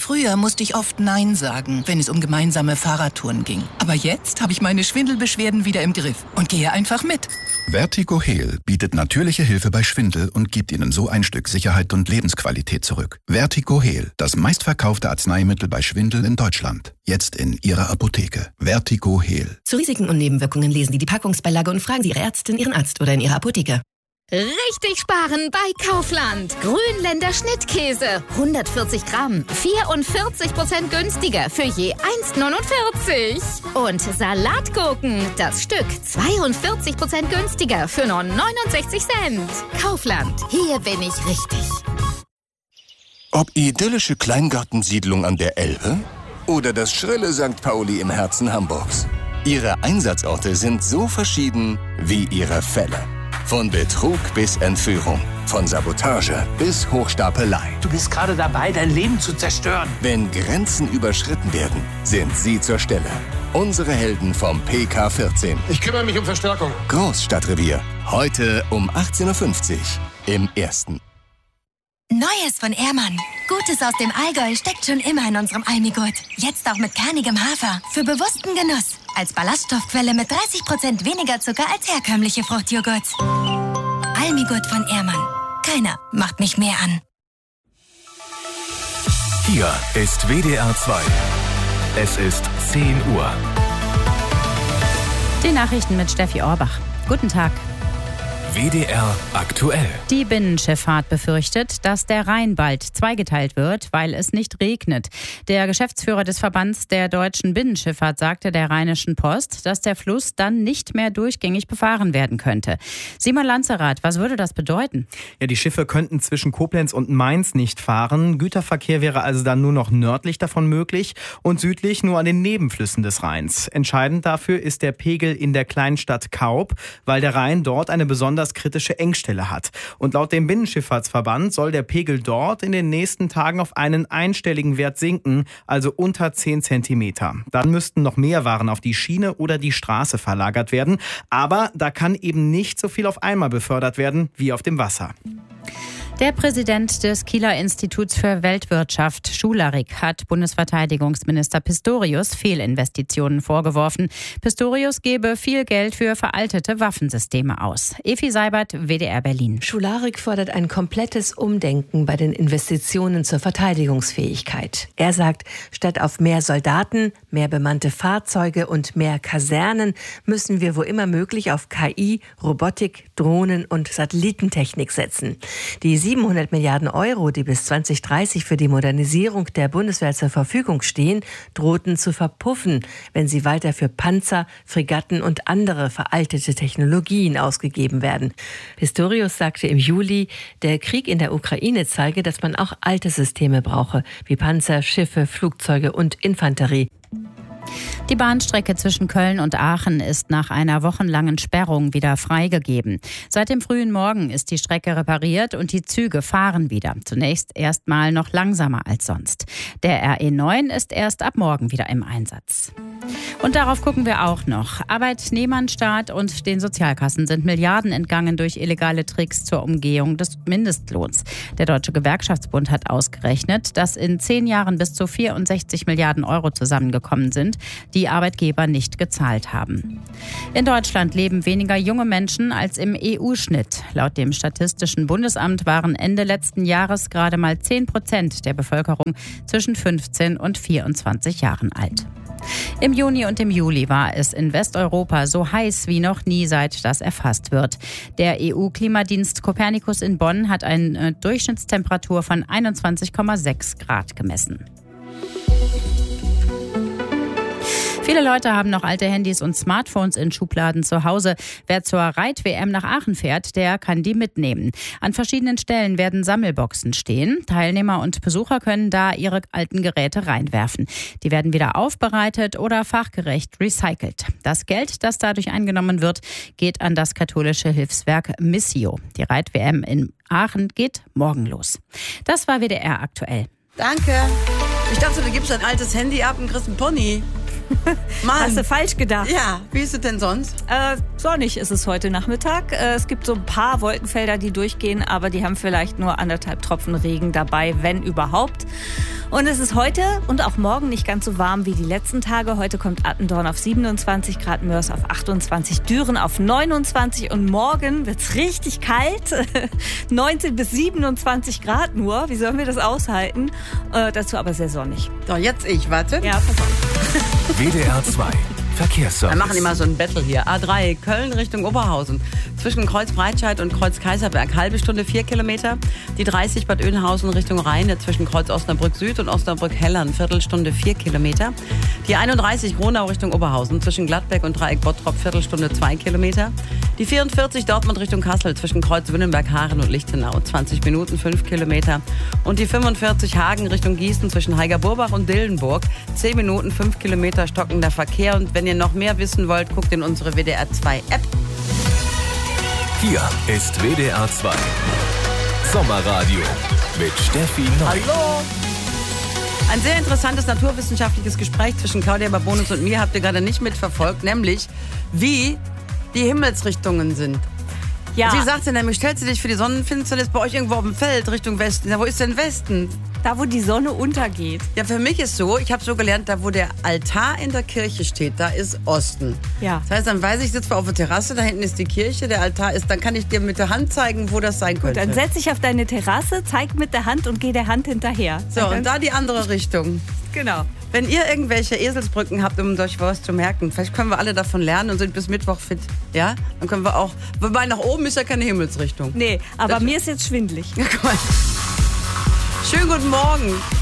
Früher musste ich oft Nein sagen, wenn es um gemeinsame Fahrradtouren ging. Aber jetzt habe ich meine Schwindelbeschwerden wieder im Griff und gehe einfach mit. Vertigo Heal bietet natürliche Hilfe bei Schwindel und gibt Ihnen so ein Stück Sicherheit und Lebensqualität zurück. Vertigo Heal, das meistverkaufte Arzneimittel bei Schwindel in Deutschland. Jetzt in Ihrer Apotheke. Vertigo Heal. Zu Risiken und Nebenwirkungen lesen Sie die Packungsbeilage und fragen Sie Ihre Ärztin, Ihren Arzt oder in Ihrer Apotheke. Richtig sparen bei Kaufland. Grünländer Schnittkäse. 140 Gramm. 44% günstiger für je 1,49. Und Salatgurken. Das Stück 42% günstiger für nur 69 Cent. Kaufland. Hier bin ich richtig. Ob idyllische Kleingartensiedlung an der Elbe oder das schrille St. Pauli im Herzen Hamburgs. Ihre Einsatzorte sind so verschieden wie Ihre Fälle. Von Betrug bis Entführung, von Sabotage bis Hochstapelei. Du bist gerade dabei, dein Leben zu zerstören. Wenn Grenzen überschritten werden, sind Sie zur Stelle. Unsere Helden vom PK14. Ich kümmere mich um Verstärkung. Großstadtrevier. Heute um 18.50 Uhr im Ersten. Neues von Ehrmann. Gutes aus dem Allgäu steckt schon immer in unserem Almigurt. Jetzt auch mit kernigem Hafer. Für bewussten Genuss. Als Ballaststoffquelle mit 30% weniger Zucker als herkömmliche Fruchtjoghurts. Almigurt von Ehrmann. Keiner macht mich mehr an. Hier ist WDR 2. Es ist 10 Uhr. Die Nachrichten mit Steffi Orbach. Guten Tag. WDR aktuell. Die Binnenschifffahrt befürchtet, dass der Rhein bald zweigeteilt wird, weil es nicht regnet. Der Geschäftsführer des Verbands der deutschen Binnenschifffahrt sagte der Rheinischen Post, dass der Fluss dann nicht mehr durchgängig befahren werden könnte. Simon Lanzerath, was würde das bedeuten? Ja, die Schiffe könnten zwischen Koblenz und Mainz nicht fahren. Güterverkehr wäre also dann nur noch nördlich davon möglich und südlich nur an den Nebenflüssen des Rheins. Entscheidend dafür ist der Pegel in der Kleinstadt Kaub, weil der Rhein dort eine besonders kritische Engstelle hat. Und laut dem Binnenschifffahrtsverband soll der Pegel dort in den nächsten Tagen auf einen einstelligen Wert sinken, also unter 10 Zentimeter. Dann müssten noch mehr Waren auf die Schiene oder die Straße verlagert werden. Aber da kann eben nicht so viel auf einmal befördert werden wie auf dem Wasser. Der Präsident des Kieler Instituts für Weltwirtschaft, Schularik, hat Bundesverteidigungsminister Pistorius Fehlinvestitionen vorgeworfen. Pistorius gebe viel Geld für veraltete Waffensysteme aus. Evi Seibert, WDR Berlin. Schularik fordert ein komplettes Umdenken bei den Investitionen zur Verteidigungsfähigkeit. Er sagt, statt auf mehr Soldaten, mehr bemannte Fahrzeuge und mehr Kasernen müssen wir wo immer möglich auf KI, Robotik, Drohnen und Satellitentechnik setzen. Die 700 Milliarden Euro, die bis 2030 für die Modernisierung der Bundeswehr zur Verfügung stehen, drohten zu verpuffen, wenn sie weiter für Panzer, Fregatten und andere veraltete Technologien ausgegeben werden. Pistorius sagte im Juli, der Krieg in der Ukraine zeige, dass man auch alte Systeme brauche, wie Panzer, Schiffe, Flugzeuge und Infanterie. Die Bahnstrecke zwischen Köln und Aachen ist nach einer wochenlangen Sperrung wieder freigegeben. Seit dem frühen Morgen ist die Strecke repariert und die Züge fahren wieder. Zunächst erstmal noch langsamer als sonst. Der RE9 ist erst ab morgen wieder im Einsatz. Und darauf gucken wir auch noch. Arbeitnehmernstaat und den Sozialkassen sind Milliarden entgangen durch illegale Tricks zur Umgehung des Mindestlohns. Der Deutsche Gewerkschaftsbund hat ausgerechnet, dass in 10 Jahren bis zu 64 Milliarden Euro zusammengekommen sind, die Arbeitgeber nicht gezahlt haben. In Deutschland leben weniger junge Menschen als im EU-Schnitt. Laut dem Statistischen Bundesamt waren Ende letzten Jahres gerade mal 10% der Bevölkerung zwischen 15 und 24 Jahren alt. Im Juni und im Juli war es in Westeuropa so heiß wie noch nie, seit das erfasst wird. Der EU-Klimadienst Copernicus in Bonn hat eine Durchschnittstemperatur von 21,6 Grad gemessen. Viele Leute haben noch alte Handys und Smartphones in Schubladen zu Hause. Wer zur Reit-WM nach Aachen fährt, der kann die mitnehmen. An verschiedenen Stellen werden Sammelboxen stehen. Teilnehmer und Besucher können da ihre alten Geräte reinwerfen. Die werden wieder aufbereitet oder fachgerecht recycelt. Das Geld, das dadurch eingenommen wird, geht an das katholische Hilfswerk Missio. Die Reit-WM in Aachen geht morgen los. Das war WDR aktuell. Danke. Ich dachte, du gibst dein altes Handy ab und kriegst einen Pony. Mann. Hast du falsch gedacht. Ja, wie ist es denn sonst? Sonnig ist es heute Nachmittag. Es gibt so ein paar Wolkenfelder, die durchgehen, aber die haben vielleicht nur 1,5 Tropfen Regen dabei, wenn überhaupt. Und es ist heute und auch morgen nicht ganz so warm wie die letzten Tage. Heute kommt Attendorn auf 27 Grad, Mörs auf 28, Düren auf 29 und morgen wird's richtig kalt. 19 bis 27 Grad nur. Wie sollen wir das aushalten? Dazu aber sehr sonnig. So, jetzt warte. Ja, pass auf. WDR 2 Verkehrsservice. Wir machen immer so ein Battle hier. A3, Köln Richtung Oberhausen. Zwischen Kreuz Breitscheid und Kreuz Kaiserberg. Halbe Stunde 4 Kilometer. Die 30 Bad Oeynhausen Richtung Rheine. Zwischen Kreuz Osnabrück Süd und Osnabrück Hellern. Viertelstunde 4 Kilometer. Die 31 Gronau Richtung Oberhausen. Zwischen Gladbeck und Dreieck Bottrop. Viertelstunde 2 Kilometer. Die 44 Dortmund Richtung Kassel. Zwischen Kreuz Wünnenberg, Haaren und Lichtenau. 20 Minuten, 5 Kilometer. Und die 45 Hagen Richtung Gießen. Zwischen Heigerburbach und Dillenburg. 10 Minuten, 5 Kilometer stockender Verkehr. Und wenn ihr noch mehr wissen wollt, guckt in unsere WDR 2 App. Hier ist WDR 2 Sommerradio mit Steffi Neu. Hallo! Ein sehr interessantes naturwissenschaftliches Gespräch zwischen Claudia Babonus und mir habt ihr gerade nicht mitverfolgt, nämlich wie die Himmelsrichtungen sind. Ja. Sie sagte nämlich, stellst du dich für die Sonnenfinsternis bei euch irgendwo auf dem Feld Richtung Westen? Ja, wo ist denn Westen? Da, wo die Sonne untergeht. Ja, für mich ist so, ich habe so gelernt, da wo der Altar in der Kirche steht, da ist Osten. Ja. Das heißt, dann weiß ich, sitze auf der Terrasse, da hinten ist die Kirche, der Altar ist, dann kann ich dir mit der Hand zeigen, wo das sein könnte. Dann setz dich auf deine Terrasse, zeig mit der Hand und geh der Hand hinterher. So, und da die andere Richtung. Genau. Wenn ihr irgendwelche Eselsbrücken habt, um euch was zu merken, vielleicht können wir alle davon lernen und sind bis Mittwoch fit. Ja? Dann können wir auch, wobei nach oben ist ja keine Himmelsrichtung. Nee, aber mir ist jetzt schwindelig. Ja, Schönen guten Morgen.